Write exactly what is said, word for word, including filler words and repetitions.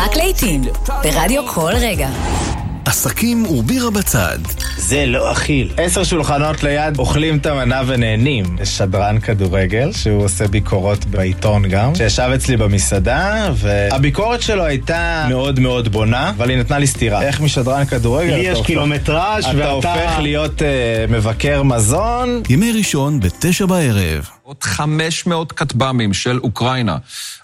רק לעתים, ברדיו כל רגע. עסקים ובירה בצד. זה לא אכיל. עשר שולחנות ליד אוכלים את המנה ונהנים. יש שדרן כדורגל שהוא עושה ביקורות בעיתון גם, שישב אצלי במסעדה, והביקורת שלו הייתה מאוד מאוד בונה, אבל היא נתנה לי סתירה. איך משדרן כדורגל לי יש קילומטראז' אתה ואתה הופך להיות uh, מבקר מזון. ימי ראשון בתשע בערב. עוד חמש מאות כטב"מים של אוקראינה